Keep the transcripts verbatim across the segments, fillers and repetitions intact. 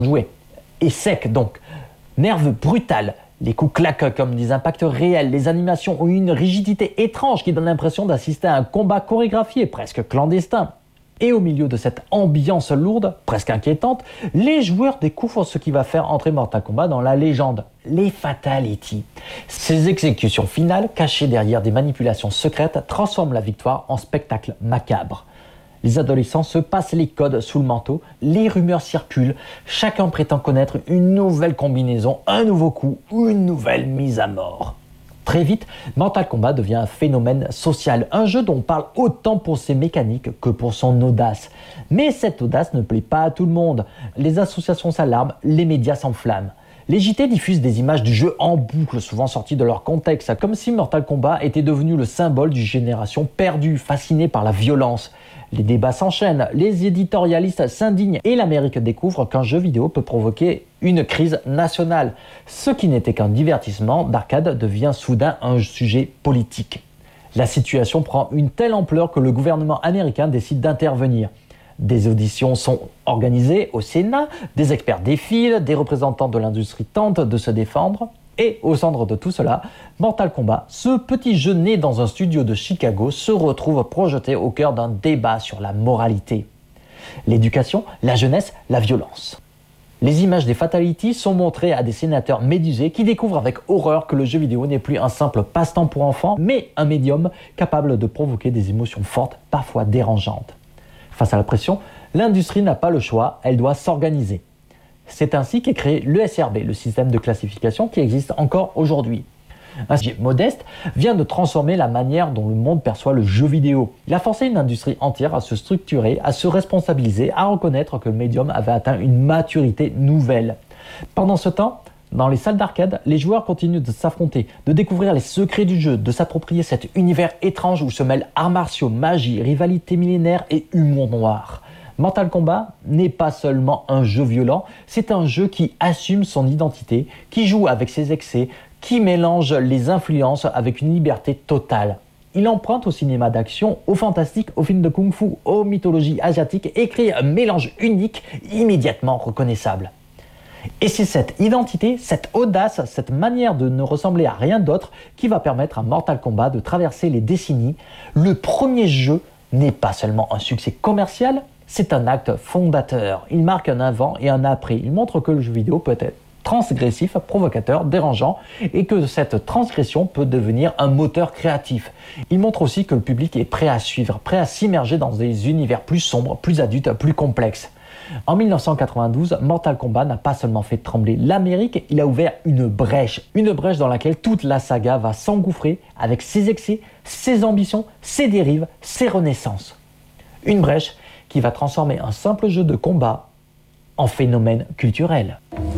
joué. Et sec donc, nerveux, brutal, les coups claquent comme des impacts réels, les animations ont une rigidité étrange qui donne l'impression d'assister à un combat chorégraphié, presque clandestin. Et au milieu de cette ambiance lourde, presque inquiétante, les joueurs découvrent ce qui va faire entrer Mortal Kombat dans la légende, les Fatalities. Ces exécutions finales, cachées derrière des manipulations secrètes, transforment la victoire en spectacle macabre. Les adolescents se passent les codes sous le manteau, les rumeurs circulent, chacun prétend connaître une nouvelle combinaison, un nouveau coup ou une nouvelle mise à mort. Très vite, Mortal Kombat devient un phénomène social, un jeu dont on parle autant pour ses mécaniques que pour son audace. Mais cette audace ne plaît pas à tout le monde. Les associations s'alarment, les médias s'enflamment. Les J T diffusent des images du jeu en boucle, souvent sorties de leur contexte, comme si Mortal Kombat était devenu le symbole d'une génération perdue, fascinée par la violence. Les débats s'enchaînent, les éditorialistes s'indignent et l'Amérique découvre qu'un jeu vidéo peut provoquer une crise nationale. Ce qui n'était qu'un divertissement d'arcade devient soudain un sujet politique. La situation prend une telle ampleur que le gouvernement américain décide d'intervenir. Des auditions sont organisées au Sénat, des experts défilent, des représentants de l'industrie tentent de se défendre. Et au centre de tout cela, Mortal Kombat, ce petit jeu né dans un studio de Chicago, se retrouve projeté au cœur d'un débat sur la moralité. L'éducation, la jeunesse, la violence. Les images des Fatalities sont montrées à des sénateurs médusés qui découvrent avec horreur que le jeu vidéo n'est plus un simple passe-temps pour enfants, mais un médium capable de provoquer des émotions fortes, parfois dérangeantes. Face à la pression, l'industrie n'a pas le choix, elle doit s'organiser. C'est ainsi qu'est créé l'E S R B, le système de classification qui existe encore aujourd'hui. Un sujet modeste vient de transformer la manière dont le monde perçoit le jeu vidéo. Il a forcé une industrie entière à se structurer, à se responsabiliser, à reconnaître que le médium avait atteint une maturité nouvelle. Pendant ce temps, dans les salles d'arcade, les joueurs continuent de s'affronter, de découvrir les secrets du jeu, de s'approprier cet univers étrange où se mêlent arts martiaux, magie, rivalité millénaire et humour noir. Mortal Kombat n'est pas seulement un jeu violent, c'est un jeu qui assume son identité, qui joue avec ses excès, qui mélange les influences avec une liberté totale. Il emprunte au cinéma d'action, au fantastique, aux films de kung-fu, aux mythologies asiatiques et crée un mélange unique, immédiatement reconnaissable. Et c'est cette identité, cette audace, cette manière de ne ressembler à rien d'autre qui va permettre à Mortal Kombat de traverser les décennies. Le premier jeu n'est pas seulement un succès commercial, c'est un acte fondateur. Il marque un avant et un après. Il montre que le jeu vidéo peut être transgressif, provocateur, dérangeant et que cette transgression peut devenir un moteur créatif. Il montre aussi que le public est prêt à suivre, prêt à s'immerger dans des univers plus sombres, plus adultes, plus complexes. En mille neuf cent quatre-vingt-douze, Mortal Kombat n'a pas seulement fait trembler l'Amérique, il a ouvert une brèche. Une brèche dans laquelle toute la saga va s'engouffrer avec ses excès, ses ambitions, ses dérives, ses renaissances. Une brèche qui va transformer un simple jeu de combat en phénomène culturel.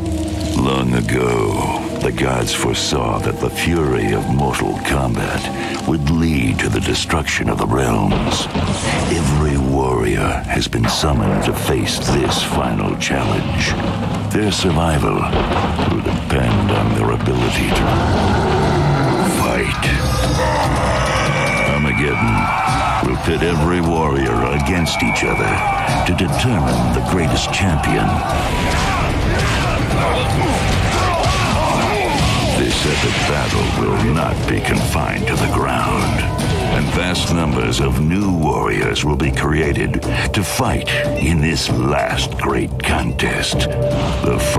Long ago, the gods foresaw that the fury of mortal combat would lead to the destruction of the realms. Every warrior has been summoned to face this final challenge. Their survival will depend on their ability to fight. Armageddon will pit every warrior against each other to determine the greatest champion. This epic battle will not be confined to the ground, and vast numbers of new warriors will be created to fight in this last great contest, the